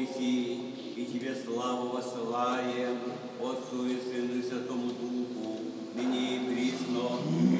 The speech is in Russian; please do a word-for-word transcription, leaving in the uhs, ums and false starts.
еси, и Тебе славу воссылаем, Отцу и Сыну и Святому